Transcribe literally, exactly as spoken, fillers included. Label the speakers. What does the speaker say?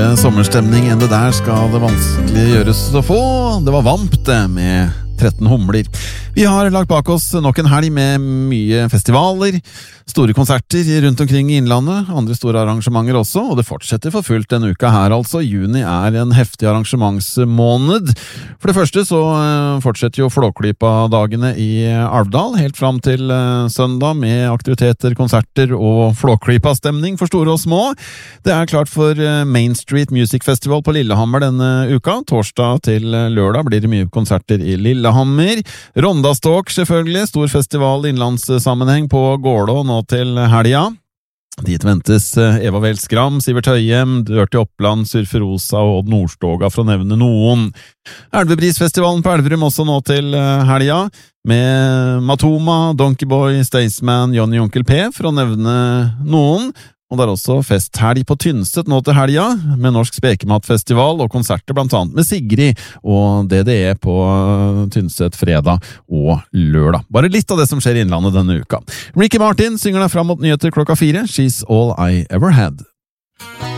Speaker 1: bedre sommerstemning enn det der skal det vanskelig gjøres å få. Det var Vamp det med tretten humler. Vi har lagt bak oss nok en helg med mye festivaler, store konserter rundt omkring i Innlandet, andre store arrangementer også, og det fortsetter for fullt denne uka her altså. Juni er en heftig arrangementsmåned. For det første så fortsetter jo Flåklypa-dagene i Alvdal helt fram til søndag med aktiviteter, konserter og Flåklypa-stemning for store og små. Det er klart for Main Street Music Festival på Lillehammer denne uka. Torsdag til lørdag blir det mye konserter i Lillehammer. Rondastalk selvfølgelig, stor festival innlandssammenheng på Gålå nå til helga. Dit ventes Eva Welskram, Sivert Høyem, Dirty Oppland, Surferosa og Odd Nordstoga for å nevne noen. Elvebrisfestivalen på Elverum også nå til helga, med Matoma, Donkeyboy, Staysman, Johnny Onkel P for å nevne noen. Og det er også festhelg på Tynset nå til helga, med Norsk Spekematfestival og konserter blant annet med Sigrid og D D E på Tynset fredag og lørdag. Bare litt av det som skjer i Innlandet denne uka. Ricky Martin synger deg fram mot nyheter klokka fire. She's all I ever had.